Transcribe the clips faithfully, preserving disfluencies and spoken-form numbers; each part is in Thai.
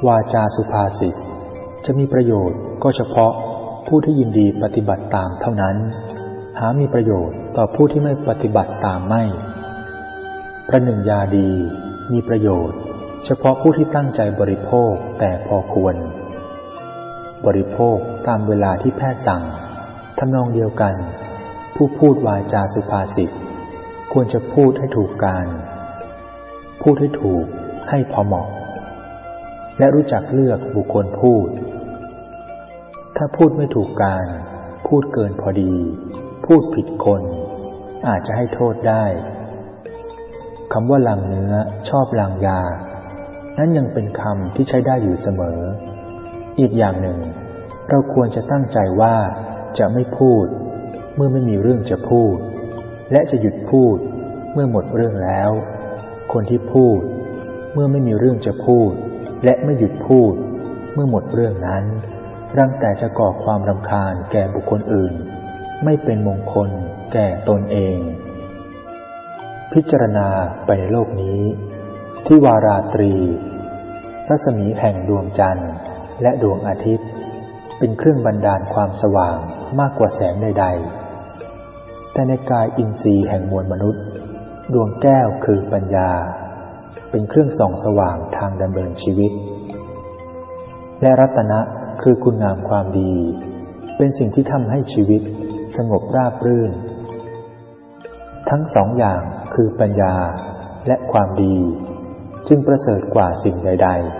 วาจาสุภาษิตจะมีประโยชน์ก็เฉพาะผู้ที่ยินดีปฏิบัติตามเท่านั้นหามีประโยชน์ต่อผู้ที่ไม่ปฏิบัติตามไม่ประหนึ่งยาดีมีประโยชน์เฉพาะผู้ที่ตั้งใจบริโภคแต่พอควรบริโภคตามเวลาที่แพทย์สั่งทำนองเดียวกันผู้พูดวาจาสุภาษิตควรจะพูดให้ถูกการพูดให้ถูกให้พอเหมาะและรู้จักเลือกบุคคลพูดถ้าพูดไม่ถูกการพูดเกินพอดีพูดผิดคนอาจจะให้โทษได้คำว่าลังเนื้อชอบลังยานั้นยังเป็นคำที่ใช้ได้อยู่เสมออีกอย่างหนึ่งเราควรจะตั้งใจว่าจะไม่พูดเมื่อไม่มีเรื่องจะพูดและจะหยุดพูดเมื่อหมดเรื่องแล้วคนที่พูดเมื่อไม่มีเรื่องจะพูดและไม่หยุดพูดเมื่อหมดเรื่องนั้นรังแต่จะก่อความรำคาญแก่บุคคลอื่นไม่เป็นมงคลแก่ตนเองพิจารณาไปในโลกนี้ที่วาราตรีรัศมีแห่งดวงจันทร์และดวงอาทิตย์เป็นเครื่องบันดาลความสว่างมากกว่าแสงใดๆแต่ในกายอินทรีย์แห่งมวลมนุษย์ดวงแก้วคือปัญญาเป็นเครื่องส่องสว่างทางดำเนินชีวิตและรัตนะคือคุณงามความดีเป็นสิ่งที่ทำให้ชีวิตสงบราบรื่นทั้งสองอย่างคือปัญญาและความดีจึงประเสริฐกว่าสิ่งใดๆ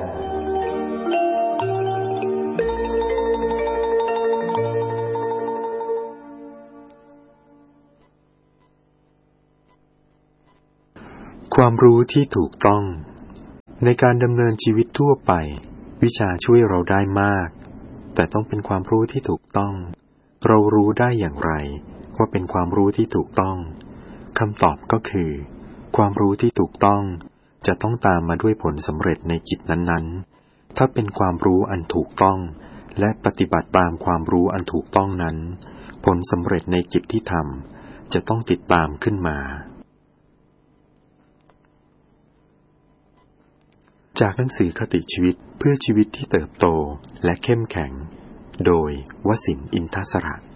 ความรู้ที่ถูกต้องในการดำเนินชีวิตทั่วไปวิชาช่วยเราได้มากแต่ต้องเป็นความรู้ที่ถูกต้องเรารู้ได้อย่างไรว่าเป็นความรู้ที่ถูกต้องคำตอบก็คือความรู้ที่ถูกต้องจะต้องตามมาด้วยผลสำเร็จในกิจนั้นๆถ้าเป็นความรู้อันถูกต้องและปฏิบัติตามความรู้อันถูกต้องนั้นผลสำเร็จในกิจที่ทำจะต้องติดตามขึ้นมาจากหนังสือคติชีวิตเพื่อชีวิตที่เติบโตและเข้มแข็งโดยวสินทร์ อินทศระ